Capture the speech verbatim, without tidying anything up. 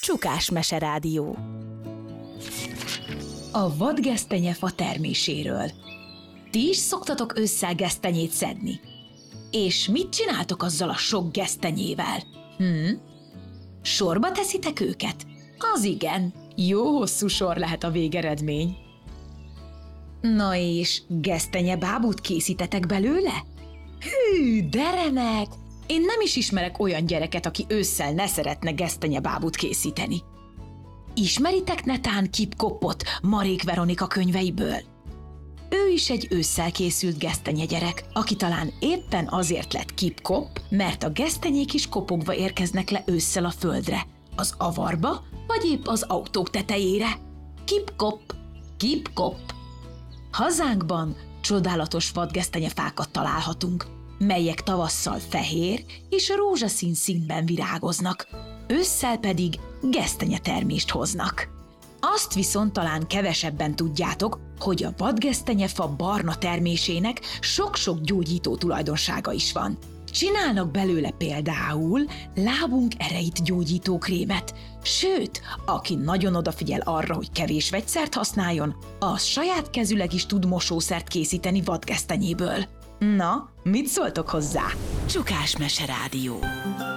Csukás Meserádió. A vadgesztenyefa terméséről. Ti is szoktatok ősszel gesztenyét szedni? És mit csináltok azzal a sok gesztenyével? Hm? Sorba teszitek őket? Az igen, jó hosszú sor lehet a végeredmény. Na és gesztenyebábút készítetek belőle? Hű, de remek! Én nem is ismerek olyan gyereket, aki ősszel ne szeretne gesztenyebábút készíteni. Ismeritek netán Kip Koppot Marék Veronika könyveiből? Ő is egy ősszel készült gesztenyegyerek, aki talán éppen azért lett Kip Kopp, mert a gesztenyék is kopogva érkeznek le ősszel a földre, az avarba, vagy épp az autók tetejére. Kip Kopp, Kip Kopp. Hazánkban csodálatos vadgesztenyefákat találhatunk, melyek tavasszal fehér és rózsaszín színben virágoznak, ősszel pedig gesztenyetermést hoznak. Azt viszont talán kevesebben tudjátok, hogy a vadgesztenyefa barna termésének sok-sok gyógyító tulajdonsága is van. Csinálnak belőle például lábunk ereit gyógyító krémet, sőt, aki nagyon odafigyel arra, hogy kevés vegyszert használjon, az saját kezüleg is tud mosószert készíteni vadgesztenyéből. Na, mit szóltok hozzá? Csukás Meserádió.